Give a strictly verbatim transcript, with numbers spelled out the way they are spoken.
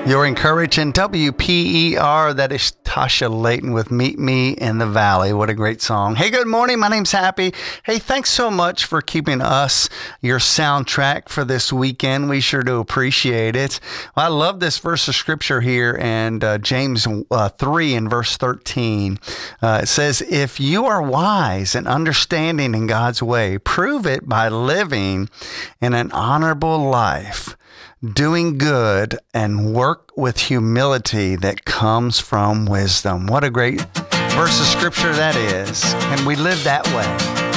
You're encouraging W P E R. That is Tasha Layton with Meet Me in the Valley. What a great song. Hey, good morning. My name's Happy. Hey, thanks so much for keeping us your soundtrack for this weekend. We sure do appreciate it. Well, I love this verse of scripture here, and uh, James uh, three and verse thirteen. Uh, it says, if you are wise and understanding in God's way, prove it by living in an honorable life, doing good, and work with humility that comes from wisdom. What a great verse of scripture that is. And we live that way.